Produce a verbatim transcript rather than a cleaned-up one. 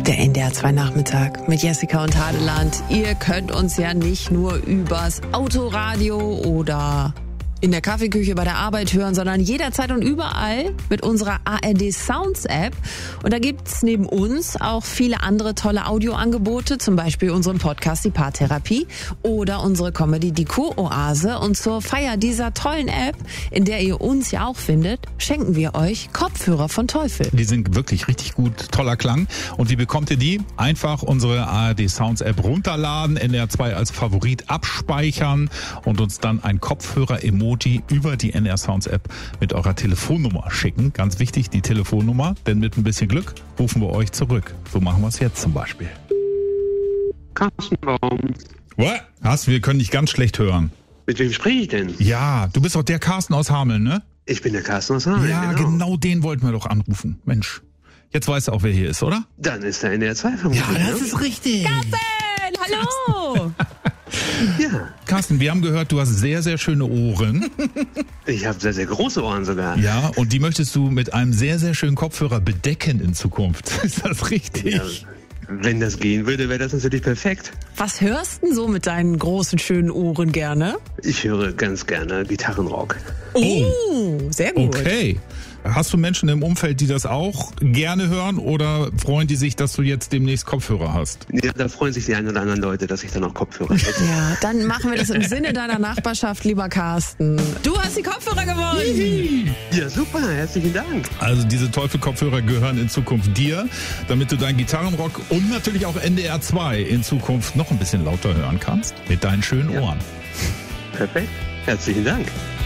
Der N D R zwei Nachmittag mit Jessica und Hadeland. Ihr könnt uns ja nicht nur übers Autoradio oder in der Kaffeeküche bei der Arbeit hören, sondern jederzeit und überall mit unserer A R D Sounds App. Und da gibt's neben uns auch viele andere tolle Audioangebote, zum Beispiel unseren Podcast Die Paartherapie oder unsere Comedy Die Kuroase. Und zur Feier dieser tollen App, in der ihr uns ja auch findet, schenken wir euch Kopfhörer von Teufel. Die sind wirklich richtig gut, toller Klang. Und wie bekommt ihr die? Einfach unsere A R D Sounds App runterladen, N D R zwei als Favorit abspeichern und uns dann ein Kopfhörer-Emoji über die N D R Sounds App mit eurer Telefonnummer schicken. Ganz wichtig, die Telefonnummer, denn mit ein bisschen Glück rufen wir euch zurück. So machen wir es jetzt zum Beispiel. Carsten Baum. What? Was? Wir können dich ganz schlecht hören. Mit wem spreche ich denn? Ja, du bist doch der Carsten aus Hameln, ne? Ich bin der Carsten aus Hameln. Ja, genau. genau den wollten wir doch anrufen. Mensch, jetzt weißt du auch, wer hier ist, oder? Dann ist der N D R zwei vermutlich. Ja, das ne? ist richtig. Carsten, hallo! Ja. Carsten, wir haben gehört, du hast sehr, sehr schöne Ohren. Ich habe sehr, sehr große Ohren sogar. Ja, und die möchtest du mit einem sehr, sehr schönen Kopfhörer bedecken in Zukunft. Ist das richtig? Ja, wenn das gehen würde, wäre das natürlich perfekt. Was hörst du so mit deinen großen, schönen Ohren gerne? Ich höre ganz gerne Gitarrenrock. Oh, sehr gut. Okay. Hast du Menschen im Umfeld, die das auch gerne hören oder freuen die sich, dass du jetzt demnächst Kopfhörer hast? Ja, da freuen sich die ein oder anderen Leute, dass ich dann auch Kopfhörer hätte. Ja, dann machen wir das im Sinne deiner Nachbarschaft, lieber Carsten. Du hast die Kopfhörer gewonnen. Ja, super, herzlichen Dank. Also diese Teufel-Kopfhörer gehören in Zukunft dir, damit du deinen Gitarrenrock und natürlich auch N D R zwei in Zukunft noch ein bisschen lauter hören kannst mit deinen schönen Ohren. Ja. Perfekt, herzlichen Dank.